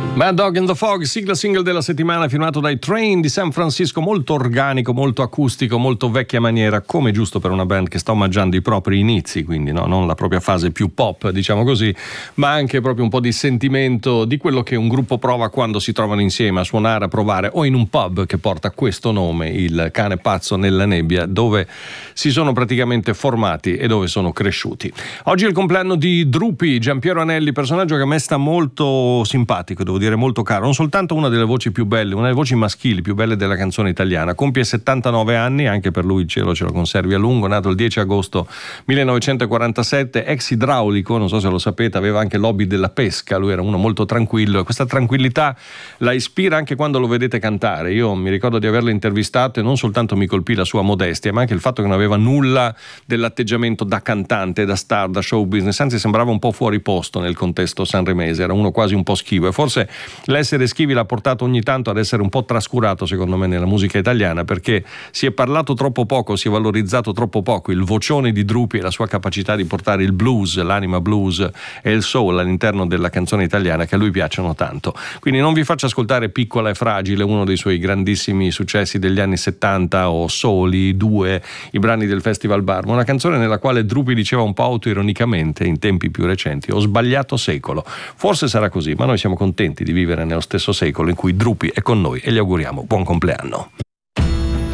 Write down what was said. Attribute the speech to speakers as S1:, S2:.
S1: Mad Dog and the Fog, sigla single della settimana, firmato dai Train di San Francisco, molto organico, molto acustico, molto vecchia maniera, come giusto per una band che sta omaggiando i propri inizi, quindi no, non la propria fase più pop, diciamo così, ma anche proprio un po' di sentimento di quello che un gruppo prova quando si trovano insieme a suonare, a provare, o in un pub che porta questo nome, il Cane Pazzo nella Nebbia, dove si sono praticamente formati e dove sono cresciuti. Oggi è il compleanno di Drupi, Giampiero Anelli, personaggio che a me sta molto simpatico, devo dire molto caro, non soltanto una delle voci più belle, una delle voci maschili più belle della canzone italiana. Compie 79 anni, anche per lui il cielo ce lo conservi a lungo, nato il 10 agosto 1947, ex idraulico, non so se lo sapete, aveva anche l'hobby della pesca, lui era uno molto tranquillo e questa tranquillità la ispira anche quando lo vedete cantare. Io mi ricordo di averlo intervistato e non soltanto mi colpì la sua modestia, ma anche il fatto che non aveva nulla dell'atteggiamento da cantante, da star, da show business, anzi sembrava un po' fuori posto nel contesto sanremese, era uno quasi un po' schivo e forse l'essere schivi l'ha portato ogni tanto ad essere un po' trascurato, secondo me, nella musica italiana, perché si è parlato troppo poco, si è valorizzato troppo poco il vocione di Drupi e la sua capacità di portare il blues, l'anima blues e il soul all'interno della canzone italiana, che a lui piacciono tanto. Quindi non vi faccio ascoltare Piccola e Fragile, uno dei suoi grandissimi successi degli anni 70, o Soli, Due, i brani del Festival Bar, ma una canzone nella quale Drupi diceva un po' autoironicamente in tempi più recenti: ho sbagliato secolo. Forse sarà così, ma noi siamo contenti di vivere nello stesso secolo in cui Drupi è con noi e gli auguriamo buon compleanno.